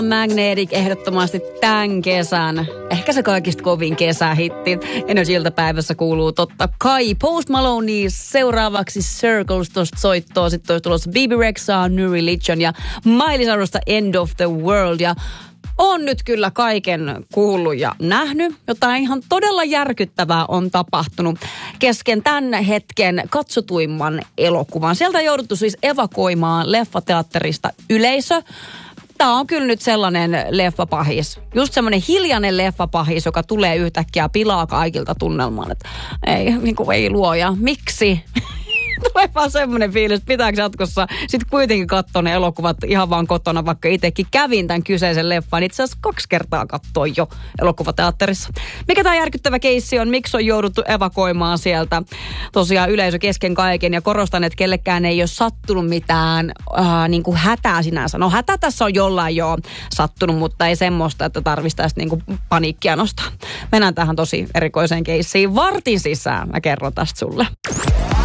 Magnetic ehdottomasti tämän kesän. Ehkä se kaikista kovin kesähitti. Energy-iltapäivässä kuuluu totta kai Post Malone, seuraavaksi Circles tosta soittoa. Sitten olisi tulossa Bebe Rexha, New Religion ja Miley Cyrusta End of the World. Ja on nyt kyllä kaiken kuullut ja nähnyt. Jotain ihan todella järkyttävää on tapahtunut kesken tämän hetken katsotuimman elokuvan. Sieltä on jouduttu siis evakuoimaan leffateatterista yleisö. Tämä on kyllä nyt sellainen leffapahis. Just semmoinen hiljainen leffapahis, joka tulee yhtäkkiä pilaa kaikilta tunnelman. Että ei luoja. Miksi? Tulee vaan semmoinen fiilis, että pitääkö jatkossa sitten kuitenkin katsoa ne elokuvat ihan vaan kotona, vaikka itsekin kävin tämän kyseisen leffan. Itse asiassa 2 kertaa katsoa jo elokuvateatterissa. Mikä tämä järkyttävä keissi on? Miksi on jouduttu evakuoimaan sieltä tosiaan yleisö kesken kaiken? Ja korostan, että kellekään ei ole sattunut mitään niin kuin hätää sinänsä. No hätä tässä on jollain jo sattunut, mutta ei semmoista, että tarvistaisi niin kuin paniikkia nostaa. Mennään tähän tosi erikoiseen keissiin vartin sisään. Mä kerron tästä sulle.